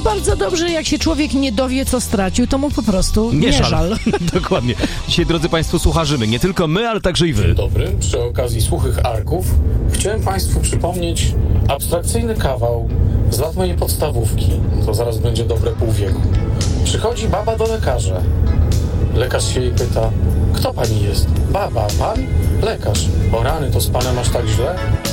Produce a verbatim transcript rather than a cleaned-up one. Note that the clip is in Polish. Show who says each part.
Speaker 1: bardzo dobrze, jak się człowiek nie dowie, co stracił, to mu po prostu nie,
Speaker 2: Nie
Speaker 1: żal.
Speaker 2: żal. Dokładnie. Dzisiaj, drodzy Państwo, słucharzymy. Nie tylko my, ale także i wy.
Speaker 3: Dzień dobry. Przy okazji suchych arków chciałem Państwu przypomnieć abstrakcyjny kawał z lat mojej podstawówki. To zaraz będzie dobre pół wieku. Przychodzi baba do lekarza. Lekarz się jej pyta: kto pani jest? Baba, pan? Lekarz. O rany, to z panem aż tak źle?